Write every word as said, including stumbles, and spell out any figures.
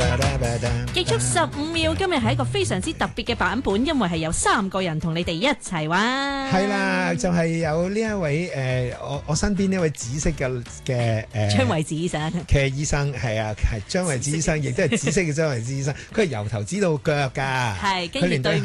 極速十五秒，今日係一個非常之特別嘅版本，因為係有三個人同你哋一齊玩。 係啦，就係、是、有呢一位誒、呃，我我身邊呢位紫色嘅嘅誒張維子醫生嘅醫生係啊，係張維子醫生，亦都係紫色嘅張維子醫生，佢係由頭指到腳㗎， 係跟住對